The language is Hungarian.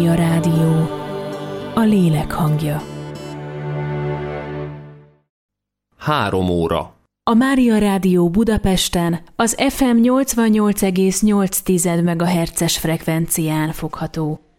A rádió, a lélek hangja. 3 óra. A Mária Rádió Budapesten az FM 88,8 MHz-es frekvencián fogható.